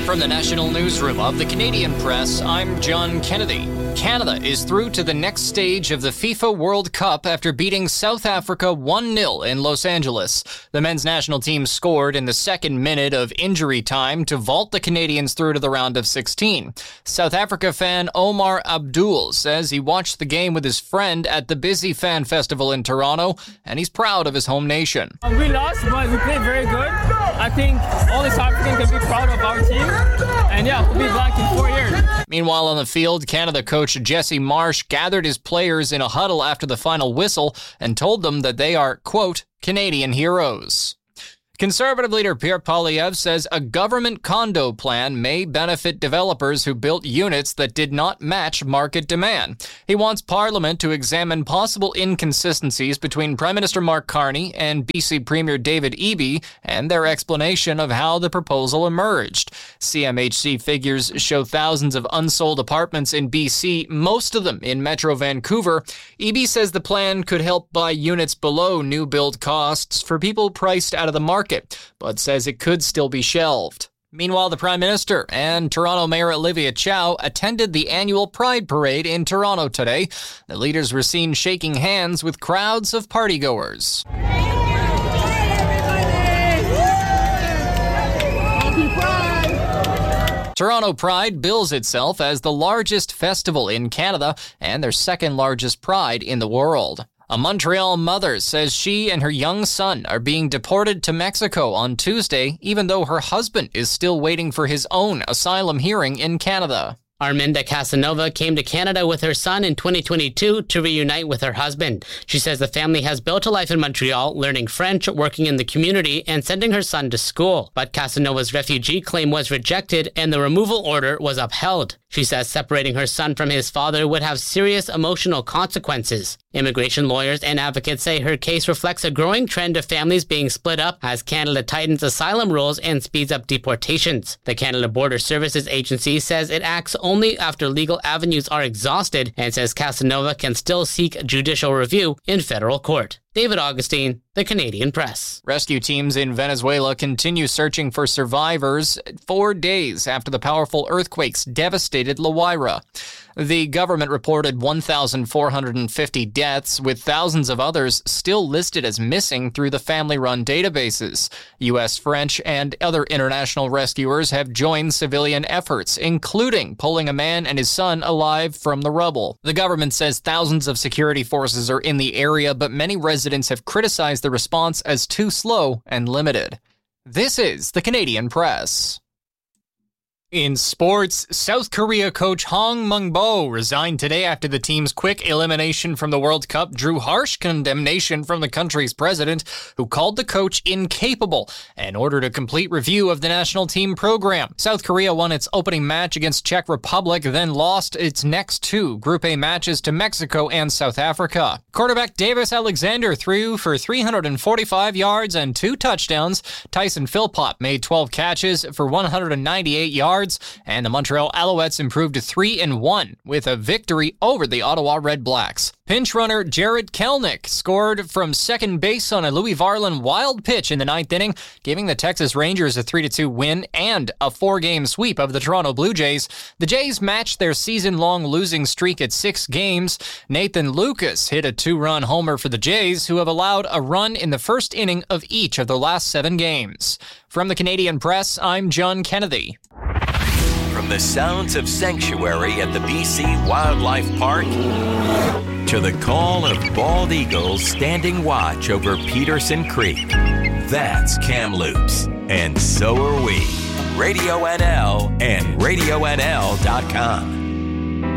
From the National Newsroom of the Canadian Press, I'm John Kennedy. Canada is through to the next stage of the FIFA World Cup after beating South Africa 1-0 in Los Angeles. The men's national team scored in the second minute of injury time to vault the Canadians through to the round of 16. South Africa fan Omar Abdul says he watched the game with his friend at the Busy Fan Festival in Toronto, and he's proud of his home nation. We lost, but we played very good. I think all the South Africans can be proud of our team. And yeah, we'll be back in 4 years. Meanwhile, on the field, Canada coach Jesse Marsh gathered his players in a huddle after the final whistle and told them that they are, quote, Canadian heroes. Conservative leader Pierre Poilievre says a government condo plan may benefit developers who built units that did not match market demand. He wants Parliament to examine possible inconsistencies between Prime Minister Mark Carney and BC Premier David Eby and their explanation of how the proposal emerged. CMHC figures show thousands of unsold apartments in BC, most of them in Metro Vancouver. Eby says the plan could help buy units below new build costs for people priced out of the market, but says it could still be shelved. Meanwhile, the Prime Minister and Toronto Mayor Olivia Chow attended the annual Pride Parade in Toronto today. The leaders were seen shaking hands with crowds of partygoers. Toronto Pride bills itself as the largest festival in Canada and their second largest pride in the world. A Montreal mother says she and her young son are being deported to Mexico on Tuesday, even though her husband is still waiting for his own asylum hearing in Canada. Arminda Casanova came to Canada with her son in 2022 to reunite with her husband. She says the family has built a life in Montreal, learning French, working in the community, and sending her son to school. But Casanova's refugee claim was rejected and the removal order was upheld. She says separating her son from his father would have serious emotional consequences. Immigration lawyers and advocates say her case reflects a growing trend of families being split up as Canada tightens asylum rules and speeds up deportations. The Canada Border Services Agency says it acts only after legal avenues are exhausted and says Casanova can still seek judicial review in federal court. David Augustine, The Canadian Press. Rescue teams in Venezuela continue searching for survivors 4 days after the powerful earthquakes devastated La Guaira. The government reported 1,450 deaths, with thousands of others still listed as missing through the family-run databases. U.S., French, and other international rescuers have joined civilian efforts, including pulling a man and his son alive from the rubble. The government says thousands of security forces are in the area, but many residents have criticized the response as too slow and limited. This is the Canadian Press. In sports, South Korea coach Hong Mung-bo resigned today after the team's quick elimination from the World Cup drew harsh condemnation from the country's president, who called the coach incapable and ordered a complete review of the national team program. South Korea won its opening match against Czech Republic, then lost its next two Group A matches to Mexico and South Africa. Quarterback Davis Alexander threw for 345 yards and 2 touchdowns. Tyson Philpott made 12 catches for 198 yards. And the Montreal Alouettes improved to 3-1 with a victory over the Ottawa Red Blacks. Pinch runner Jared Kelnick scored from second base on a Louis Varland wild pitch in the 9th inning, giving the Texas Rangers a 3-2 win and a 4-game sweep of the Toronto Blue Jays. The Jays matched their season-long losing streak at 6 games. Nathan Lucas hit a 2-run homer for the Jays, who have allowed a run in the first inning of each of the last 7 games. From the Canadian Press, I'm John Kennedy. From the sounds of sanctuary at the BC Wildlife Park to the call of bald eagles standing watch over Peterson Creek. That's Kamloops, and so are we. Radio NL and RadioNL.com.